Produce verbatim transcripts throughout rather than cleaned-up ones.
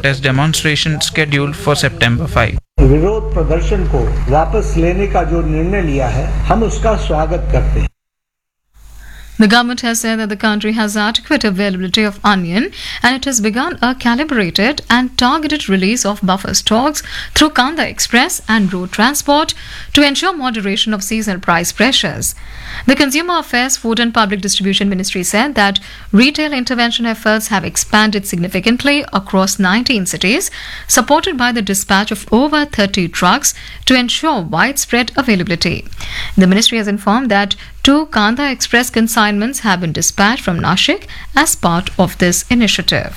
protest demonstration scheduled for September fifth. विरोध प्रदर्शन को वापस लेने का जो निर्णय लिया है, हम उसका स्वागत करते हैं. The government has said that the country has adequate availability of onion and it has begun a calibrated and targeted release of buffer stocks through Kanda Express and road transport to ensure moderation of seasonal price pressures. The Consumer Affairs, Food and Public Distribution Ministry said that retail intervention efforts have expanded significantly across nineteen cities, supported by the dispatch of over thirty trucks to ensure widespread availability. The ministry has informed that two Kanda Express consignments have been dispatched from Nashik as part of this initiative.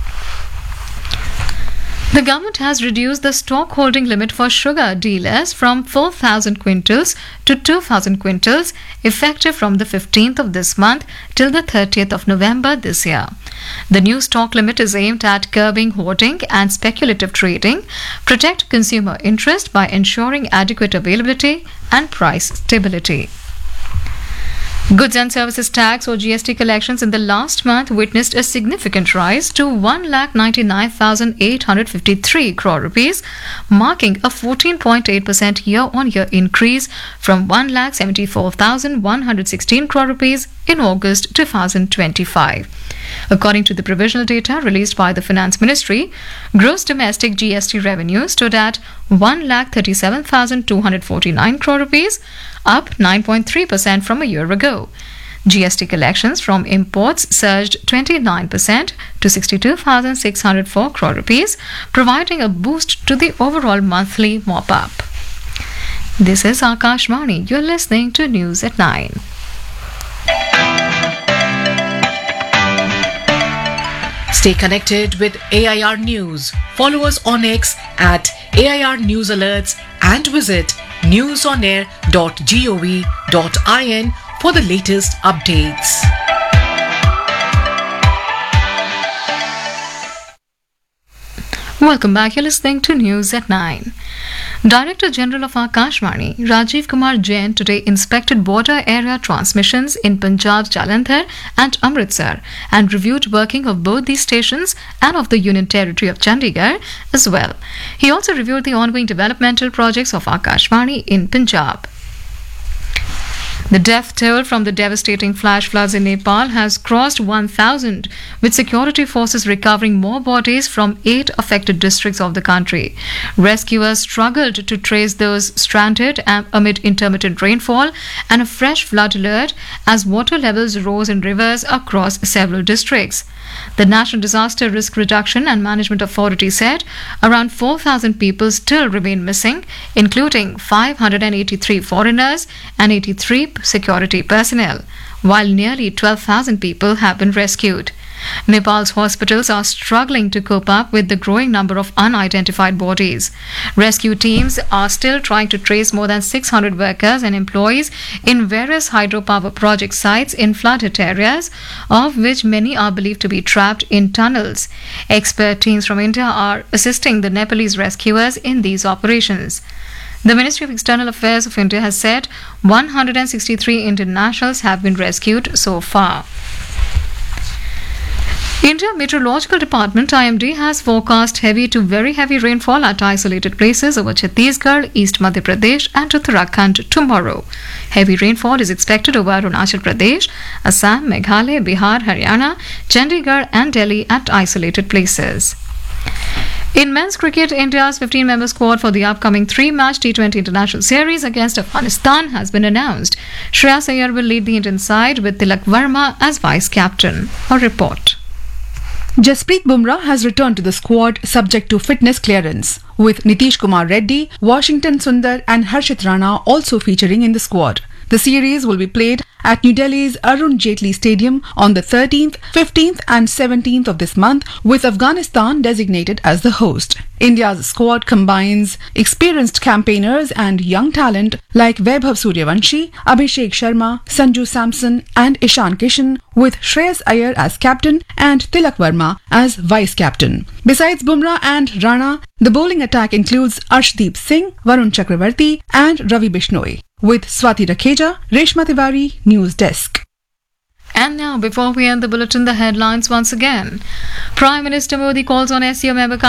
The government has reduced the stock holding limit for sugar dealers from four thousand quintals to two thousand quintals effective from the fifteenth of this month till the thirtieth of November this year. The new stock limit is aimed at curbing hoarding and speculative trading, protect consumer interest by ensuring adequate availability and price stability. Goods and Services Tax or G S T collections in the last month witnessed a significant rise to one lakh ninety-nine thousand eight hundred fifty-three crore rupees, marking a fourteen point eight percent year-on-year increase from one lakh seventy-four thousand one hundred sixteen crore rupees in August two thousand twenty-five. According to the provisional data released by the Finance Ministry, gross domestic G S T revenue stood at one lakh thirty-seven thousand two hundred forty-nine crore rupees, up nine point three percent from a year ago. G S T collections from imports surged twenty-nine percent to sixty-two thousand six hundred four crore rupees, providing a boost to the overall monthly mop-up. This is Akashvani. You're listening to News at nine. Stay connected with A I R News. Follow us on X at A I R News Alerts and visit newsonair dot gov dot in for the latest updates. Welcome back. You're listening to News at nine. Director General of Akashvani, Rajiv Kumar Jain, today inspected border area transmissions in Punjab's Jalandhar and Amritsar and reviewed working of both these stations and of the Union Territory of Chandigarh as well. He also reviewed the ongoing developmental projects of Akashvani in Punjab. The death toll from the devastating flash floods in Nepal has crossed one thousand, with security forces recovering more bodies from eight affected districts of the country. Rescuers struggled to trace those stranded amid intermittent rainfall and a fresh flood alert as water levels rose in rivers across several districts. The National Disaster Risk Reduction and Management Authority said around four thousand people still remain missing, including five hundred eighty-three foreigners and eighty-three security personnel, while nearly twelve thousand people have been rescued. Nepal's hospitals are struggling to cope up with the growing number of unidentified bodies. Rescue teams are still trying to trace more than six hundred workers and employees in various hydropower project sites in flooded areas, of which many are believed to be trapped in tunnels. Expert teams from India are assisting the Nepalese rescuers in these operations. The Ministry of External Affairs of India has said one hundred sixty-three Indian nationals have been rescued so far. India Meteorological Department I M D has forecast heavy to very heavy rainfall at isolated places over Chhattisgarh, East Madhya Pradesh and Uttarakhand tomorrow. Heavy rainfall is expected over Arunachal Pradesh, Assam, Meghalaya, Bihar, Haryana, Chandigarh and Delhi at isolated places. In men's cricket, India's fifteen-member squad for the upcoming three-match T twenty International Series against Afghanistan has been announced. Shreyas Iyer will lead the Indian side with Tilak Verma as vice-captain. A report. Jasprit Bumrah has returned to the squad subject to fitness clearance, with Nitish Kumar Reddy, Washington Sundar and Harshit Rana also featuring in the squad. The series will be played at New Delhi's Arun Jaitley Stadium on the thirteenth, fifteenth and seventeenth of this month, with Afghanistan designated as the host. India's squad combines experienced campaigners and young talent like Vaibhav Suryavanshi, Abhishek Sharma, Sanju Samson and Ishan Kishan, with Shreyas Iyer as captain and Tilak Verma as vice-captain. Besides Bumrah and Rana, the bowling attack includes Arshdeep Singh, Varun Chakravarti and Ravi Bishnoi. With Swati Rakheja, Reshma Tiwari, News Desk. And now, before we end the bulletin, the headlines once again. Prime Minister Modi calls on S C O member